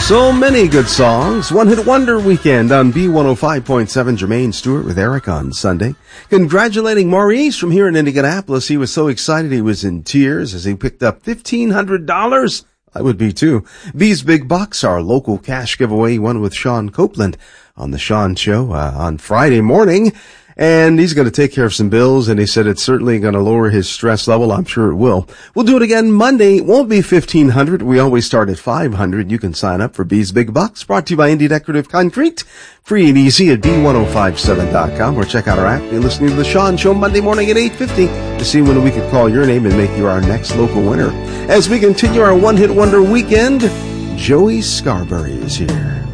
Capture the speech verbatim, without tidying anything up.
So many good songs. One Hit Wonder Weekend on B one oh five point seven. Jermaine Stewart with Eric on Sunday. Congratulating Maurice from here in Indianapolis. He was so excited he was in tears as he picked up fifteen hundred dollars. I would be too. B's Big Bucks, our local cash giveaway, one with Sean Copeland on the Sean Show uh, on Friday morning. And he's going to take care of some bills, and he said it's certainly going to lower his stress level. I'm sure it will. We'll do it again Monday. It won't be fifteen hundred. We always start at five hundred. You can sign up for B's Big Bucks, brought to you by Indy Decorative Concrete. Free and easy at B ten fifty-seven dot com, or check out our app. You're listening to The Sean Show Monday morning at eight fifty to see when we could call your name and make you our next local winner. As we continue our One Hit Wonder Weekend, Joey Scarberry is here.